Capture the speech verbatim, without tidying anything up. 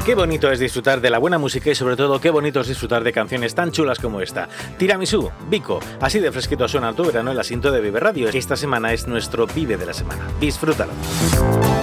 Qué bonito es disfrutar de la buena música y sobre todo qué bonito es disfrutar de canciones tan chulas como esta. Tiramisú, Vico, así de fresquito suena tu verano el asiento de Vive Radio. Esta semana es nuestro Vive de la semana. Disfrútalo.